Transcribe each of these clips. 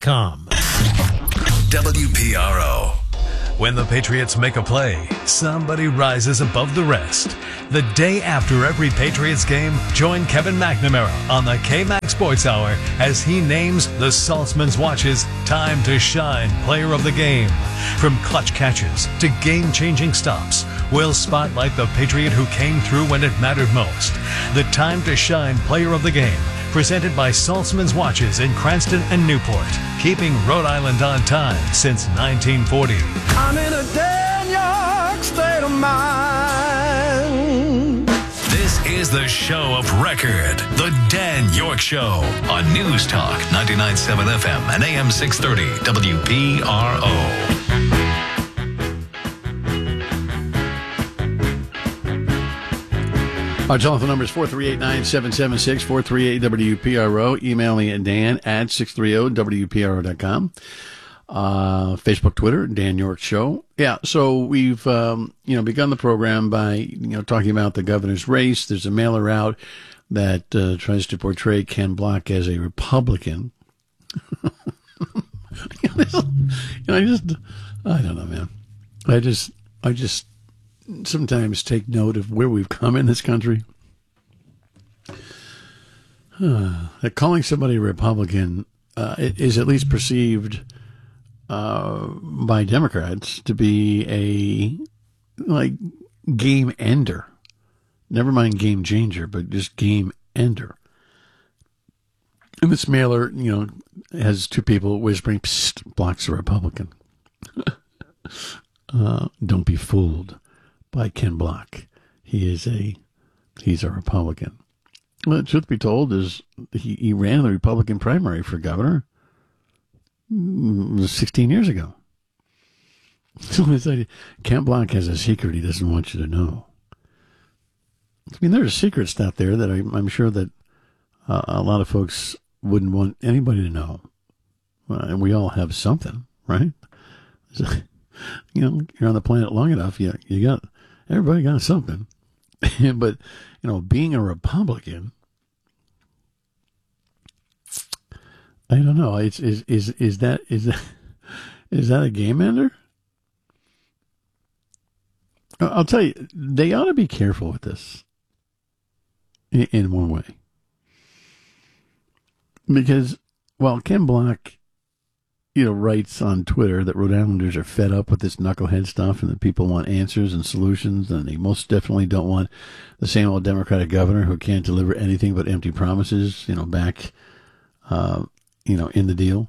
WPRO.com. WPRO. When the Patriots make a play, somebody rises above the rest. The day after every Patriots game, join Kevin McNamara on the K-Mac Sports Hour as he names the Saltzman's Watch's Time to Shine Player of the Game. From clutch catches to game-changing stops, we'll spotlight the Patriot who came through when it mattered most. The Time to Shine Player of the Game, presented by Saltzman's Watches in Cranston and Newport, keeping Rhode Island on time since 1940. I'm in a Dan York state of mind. This is the show of record, The Dan York Show, on News Talk 99.7 FM and AM 630 WPRO. Our telephone number is 438-9776, 438-WPRO. Email me at Dan at 630-WPRO.com. Facebook, Twitter, Dan York Show. Yeah, so we've, begun the program by, talking about the governor's race. There's a mailer out that tries to portray Ken Block as a Republican. I don't know, man. I just sometimes take note of where we've come in this country. Calling somebody a Republican is at least perceived by Democrats to be a game ender. Never mind game changer, but just game ender. And this mailer, has two people whispering, "Psst, Block's a Republican." Don't be fooled by Ken Block. He's a Republican. Well, the truth be told is he ran the Republican primary for governor 16 years ago. So Ken Block has a secret he doesn't want you to know. I mean, there's secrets out there that I'm sure that a lot of folks wouldn't want anybody to know. And we all have something, right? So, you're on the planet long enough, you got everybody got something. But, being a Republican, I don't know. Is that a game ender? I'll tell you, they ought to be careful with this in one way. Because while Ken Block, writes on Twitter that Rhode Islanders are fed up with this knucklehead stuff and that people want answers and solutions, and they most definitely don't want the same old Democratic governor who can't deliver anything but empty promises, back, in the deal.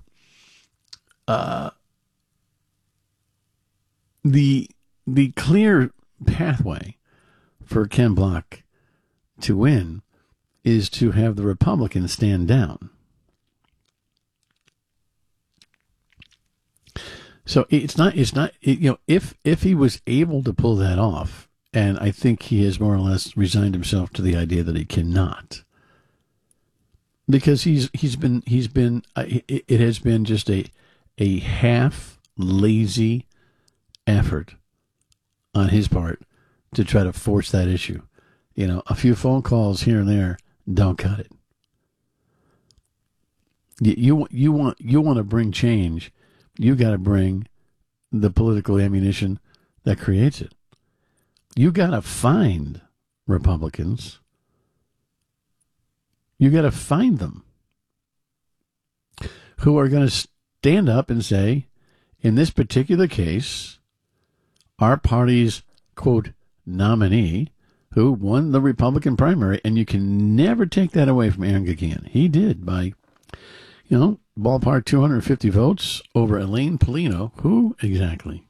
The clear pathway for Ken Block to win is to have the Republicans stand down. So if he was able to pull that off, and I think he has more or less resigned himself to the idea that he cannot, because it has been just a half lazy effort on his part to try to force that issue. A few phone calls here and there don't cut it. You want to bring change. You got to bring the political ammunition that creates it. You got to find Republicans. You got to find them who are going to stand up and say, in this particular case, our party's, quote, nominee, who won the Republican primary, and you can never take that away from Aaron Gagian. He did by, ballpark 250 votes over Elaine Polino. Who exactly?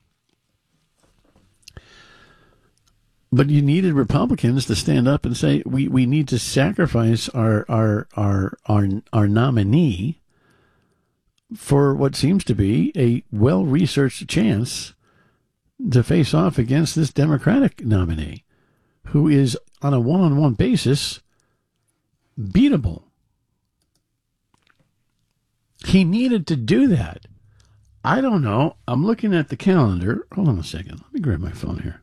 But you needed Republicans to stand up and say, we need to sacrifice our nominee for what seems to be a well-researched chance to face off against this Democratic nominee, who is on a one-on-one basis beatable. He needed to do that. I don't know. I'm looking at the calendar. Hold on a second. Let me grab my phone here.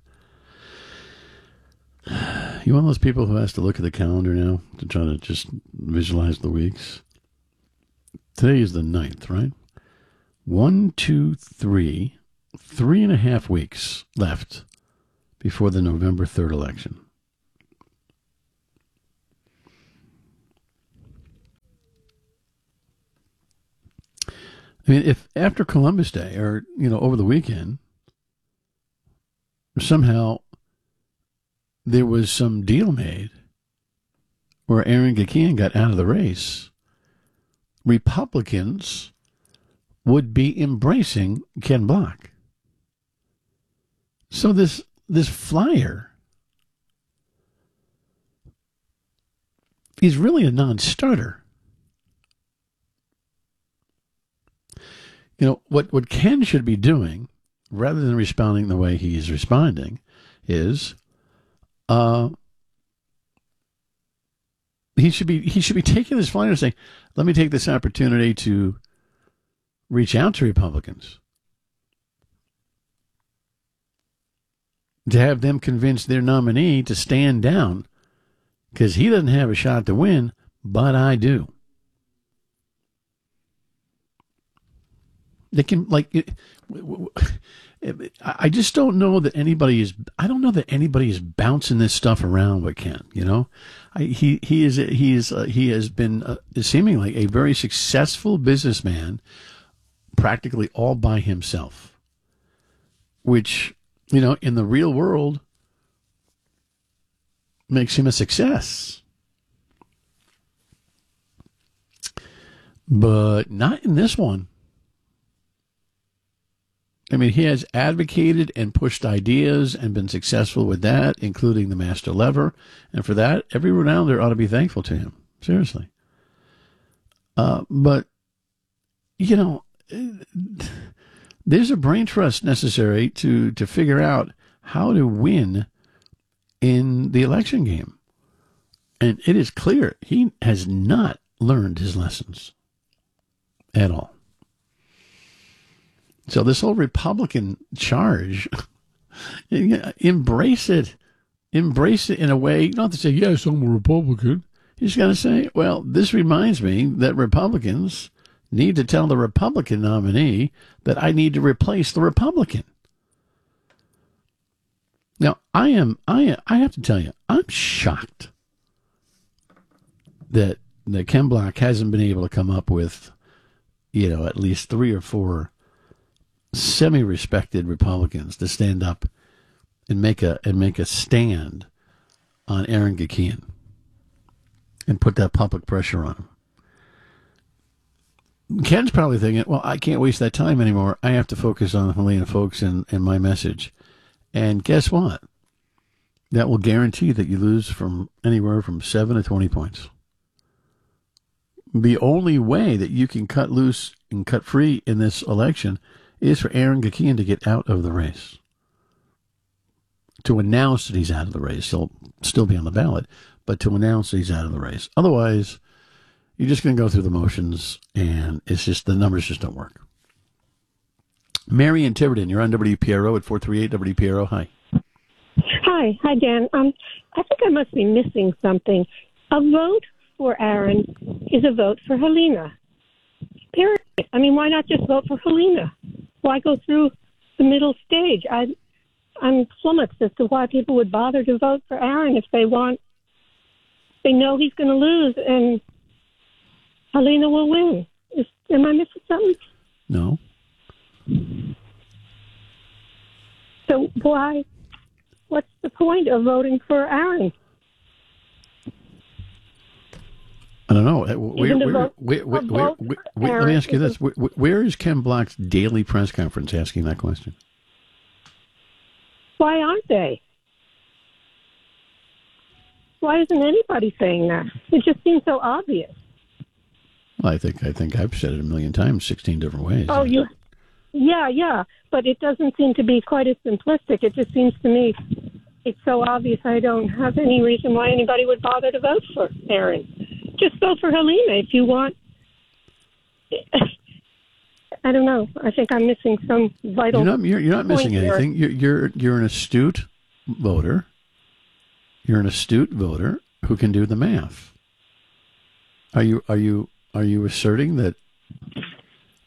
You one of those people who has to look at the calendar now to try to just visualize the weeks? Today is the 9th, right? 1, 2, 3, 3.5 weeks left before the November 3rd election. I mean, if after Columbus Day or, over the weekend, somehow there was some deal made where Aaron Gakian got out of the race, Republicans would be embracing Ken Block. So this flyer is really a non-starter. What Ken should be doing, rather than responding the way he is responding, is he should be taking this flyer and saying, "Let me take this opportunity to reach out to Republicans, to have them convince their nominee to stand down, because he doesn't have a shot to win, but I do." They can, I just don't know that anybody is. I don't know that anybody is bouncing this stuff around with Ken. He has been seeming like a very successful businessman, practically all by himself, which in the real world makes him a success, but not in this one. I mean, he has advocated and pushed ideas and been successful with that, including the master lever. And for that, every Rhode Islander ought to be thankful to him. Seriously. But, there's a brain trust necessary to figure out how to win in the election game. And it is clear he has not learned his lessons at all. So this whole Republican charge, embrace it. Embrace it in a way, not to say, yes, I'm a Republican. You just got to say, well, this reminds me that Republicans need to tell the Republican nominee that I need to replace the Republican. Now, I have to tell you, I'm shocked that Ken Block hasn't been able to come up with, at least 3 or 4 semi-respected Republicans to stand up and make a stand on Aaron Gakian and put that public pressure on him. Ken's probably thinking, well, I can't waste that time anymore. I have to focus on Helena Foulkes and my message. And guess what? That will guarantee that you lose from anywhere from 7 to 20 points. The only way that you can cut loose and cut free in this election is for Aaron Gakian to get out of the race. To announce that he's out of the race. He'll still be on the ballot, but to announce that he's out of the race. Otherwise, you're just going to go through the motions, and it's just the numbers just don't work. Mary in Tiverton, you're on WPRO at 438 WPRO. Hi. Hi, Dan. I think I must be missing something. A vote for Aaron is a vote for Helena. Period. I mean, why not just vote for Helena? Why go through the middle stage? I'm flummoxed as to why people would bother to vote for Aaron if they know he's going to lose and Helena will win. Am I missing something? No. So what's the point of voting for Aaron? I don't know. Let me ask you this. Where is Ken Block's daily press conference asking that question? Why aren't they? Why isn't anybody saying that? It just seems so obvious. Well, I think I've said it a million times, 16 different ways. Oh, yeah. But it doesn't seem to be quite as simplistic. It just seems to me it's so obvious I don't have any reason why anybody would bother to vote for Aaron. Just vote for Helena if you want. I don't know. I think I'm missing some vital. You're not missing anything. You're an astute voter. You're an astute voter who can do the math. Are you asserting that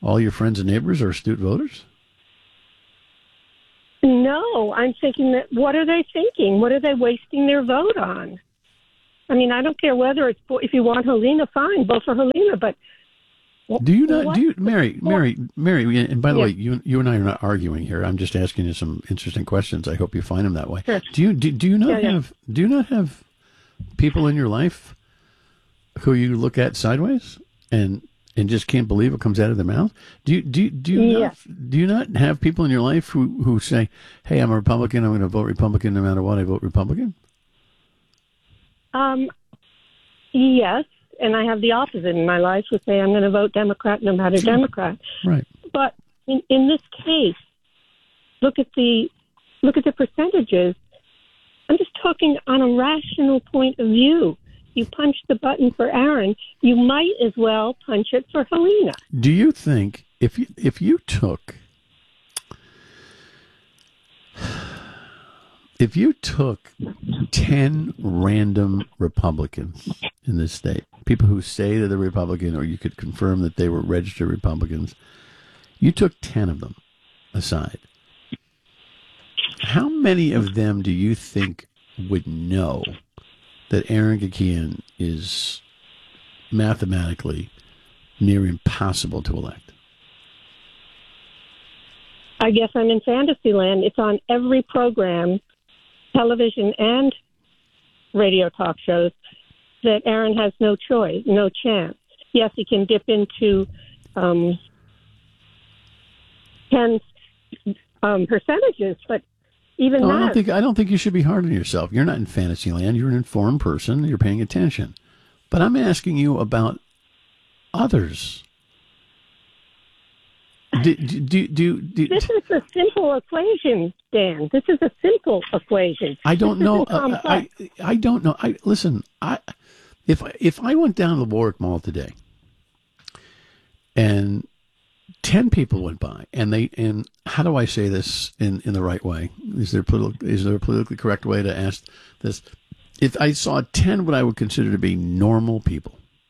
all your friends and neighbors are astute voters? No, I'm thinking that what are they thinking? What are they wasting their vote on? I mean, I don't care whether it's if you want Helena, fine, vote for Helena. But do you not? Do you, Mary? And by the way, you and I are not arguing here. I'm just asking you some interesting questions. I hope you find them that way. Sure. Do you not have people in your life who you look at sideways and just can't believe what comes out of their mouth? Do you not have people in your life who say, "Hey, I'm a Republican. I'm going to vote Republican no matter what. I vote Republican." Yes, and I have the opposite in my life who say I'm going to vote Democrat no matter Democrat. Right. But in this case, look at the percentages. I'm just talking on a rational point of view. You punch the button for Aaron, you might as well punch it for Helena. Do you think if you took 10 random Republicans in this state, people who say that they're Republican, or you could confirm that they were registered Republicans, you took 10 of them aside, how many of them do you think would know that Aaron Gakian is mathematically near impossible to elect? I guess I'm in fantasy land. It's on every program, television and radio talk shows, that Aaron has no choice, no chance. Yes, he can dip into 10 percentages, but even that. I don't think you should be hard on yourself. You're not in fantasy land. You're an informed person. You're paying attention. But I'm asking you about others. This is a simple equation, Dan. This is a simple equation. I don't know. I don't know. Listen. If I went down to the Warwick Mall today, and 10 people went by, and how do I say this in the right way? Is there a politically correct way to ask this? If I saw 10 what I would consider to be normal people.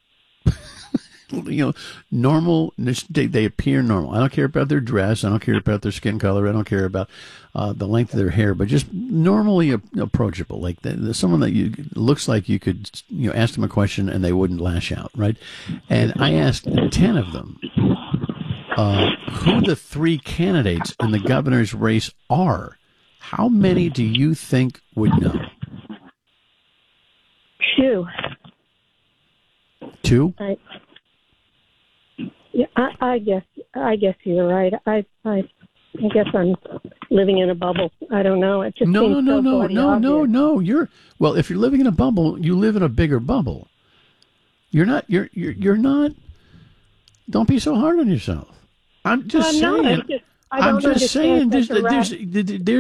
Normal, they appear normal. I don't care about their dress. I don't care about their skin color. I don't care about the length of their hair, but just normally approachable. Like someone that looks like you could ask them a question and they wouldn't lash out, right? And I asked 10 of them who the 3 candidates in the governor's race are. How many do you think would know? 2. 2? Yeah, I guess you're right. I guess I'm living in a bubble. I don't know. It just no. If you're living in a bubble, you live in a bigger bubble. You're not. Don't be so hard on yourself. I'm just saying. I'm just saying. There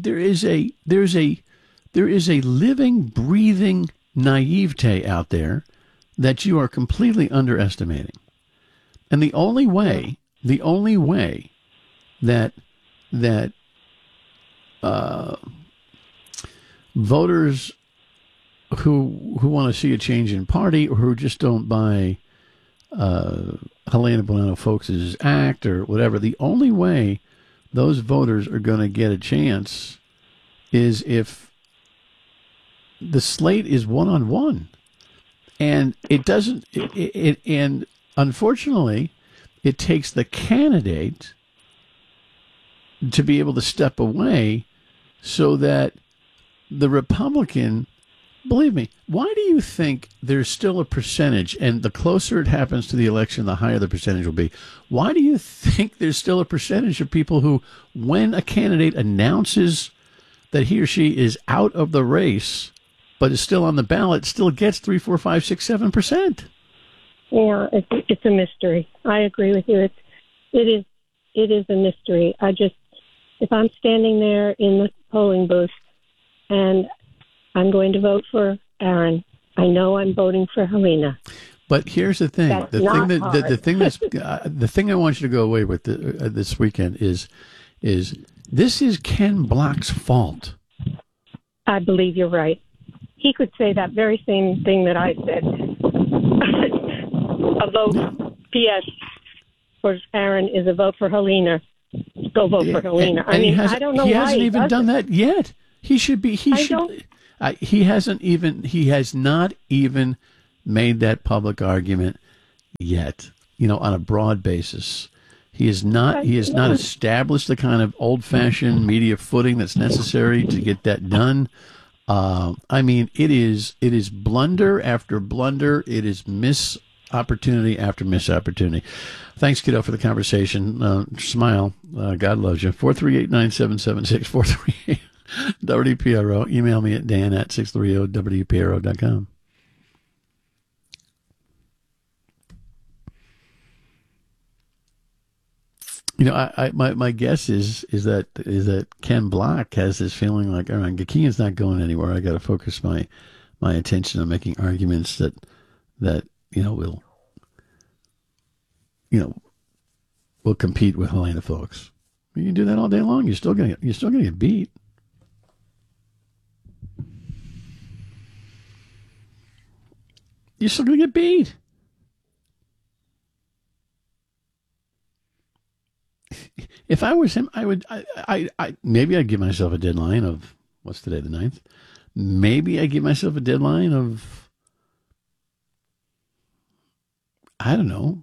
is a living, breathing naivete out there that you are completely underestimating. And the only way that voters who want to see a change in party, or who just don't buy Helena Bonanno Folks' act or whatever, the only way those voters are going to get a chance is if the slate is one-on-one. And it doesn't, and unfortunately, it takes the candidate to be able to step away so that the Republican, believe me, why do you think there's still a percentage, and the closer it happens to the election, the higher the percentage will be? Why do you think there's still a percentage of people who, when a candidate announces that he or she is out of the race, but is still on the ballot, still gets 3, 4, 5, 6, 7%? Yeah, it's a mystery. I agree with you. It is a mystery. If I'm standing there in the polling booth and I'm going to vote for Aaron, I know I'm voting for Helena. But here's the thing: the thing I want you to go away with this weekend is this is Ken Block's fault. I believe you're right. He could say that very same thing that I said. A vote, P.S. for Aaron is a vote for Helena, go vote for Helena. And I don't know why he hasn't even done that yet. He should be. He has not even made that public argument yet. On a broad basis, he has not established the kind of old-fashioned media footing that's necessary to get that done. It is blunder after blunder. It is miss opportunity after miss opportunity. Thanks, kiddo, for the conversation. Smile. God loves you. 438-9776, 438 WPRO. Email me at dan@630wpro.com. My guess is that Ken Block has this feeling like, all right, Gakian's not going anywhere. I got to focus my attention on making arguments that will compete with Helena Foulkes. You can do that all day long. You're still gonna get beat. You're still gonna get beat. If I was him, maybe I'd give myself a deadline of, what's today, the 9th? Maybe I'd give myself a deadline of, I don't know,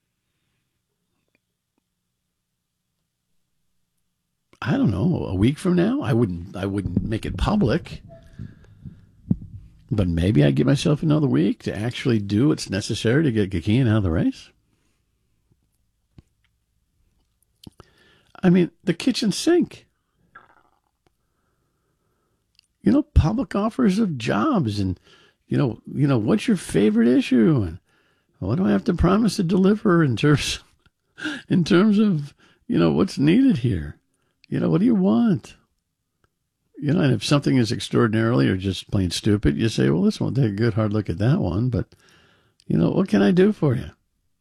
a week from now. I wouldn't make it public. But maybe I'd give myself another week to actually do what's necessary to get Gakian out of the race. The kitchen sink. Public offers of jobs and, what's your favorite issue? And what do I have to promise to deliver in terms of, what's needed here? What do you want? And if something is extraordinarily or just plain stupid, you say, well, listen, we'll take a good hard look at that one. But, what can I do for you?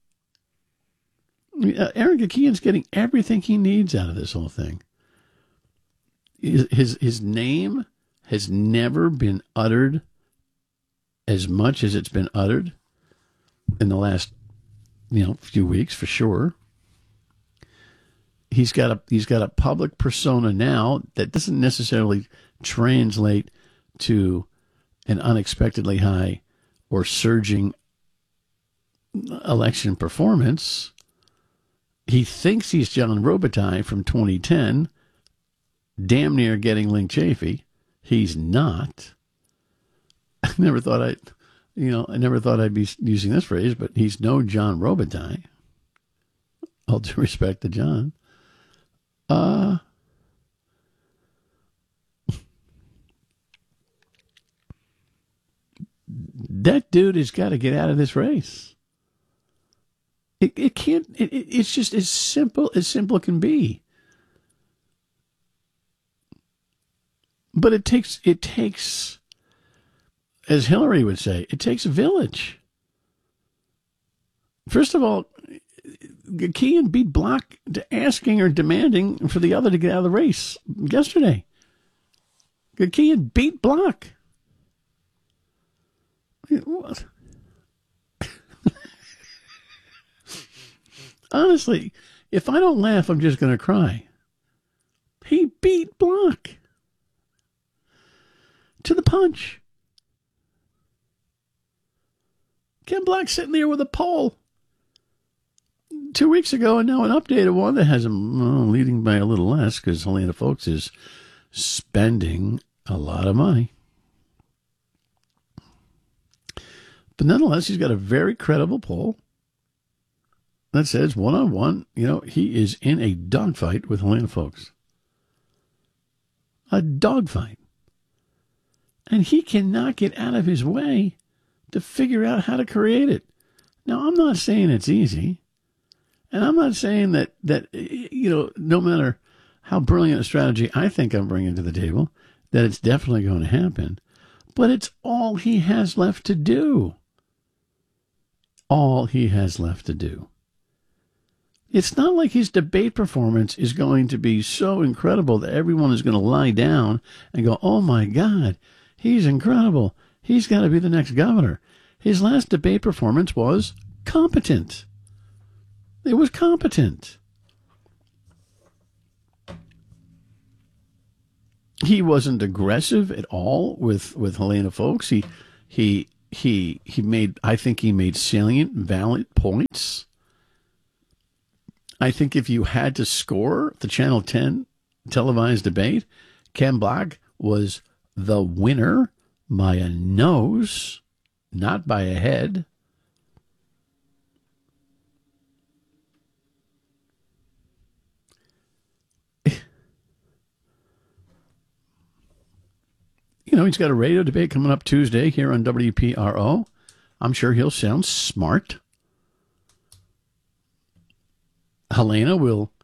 Aaron Gakian's getting everything he needs out of this whole thing. His name has never been uttered as much as it's been uttered in the last, few weeks, for sure. He's got a public persona now that doesn't necessarily translate to an unexpectedly high or surging election performance. He thinks he's John Robitaille from 2010, damn near getting Link Chafee. He's not. I never thought I'd be using this phrase, but he's no John Robitaille. All due respect to John. That dude has got to get out of this race. It can't. It's just as simple can be. But it takes, as Hillary would say, it takes a village. First of all, Gakian beat Block to asking or demanding for the other to get out of the race yesterday. Gakian beat Block. What? Honestly, if I don't laugh, I'm just going to cry. He beat Block to the punch. Ken Block sitting there with a poll 2 weeks ago, and now an updated one that has him leading by a little less because Helena Foulkes is spending a lot of money. But nonetheless, he's got a very credible poll that says one-on-one, he is in a dogfight with Helena Foulkes. A dogfight. And he cannot get out of his way to figure out how to create it. Now, I'm not saying it's easy. And I'm not saying that no matter how brilliant a strategy I think I'm bringing to the table, that it's definitely going to happen. But it's all he has left to do. All he has left to do. It's not like his debate performance is going to be so incredible that everyone is going to lie down and go, oh, my God, he's incredible. He's got to be the next governor. His last debate performance was competent. It was competent. He wasn't aggressive at all with Helena Foulkes. He made, I think he made salient, valid points. I think if you had to score the Channel 10 televised debate, Ken Block was the winner by a nose, not by a head. You know, he's got a radio debate coming up Tuesday here on WPRO. I'm sure he'll sound smart. Helena will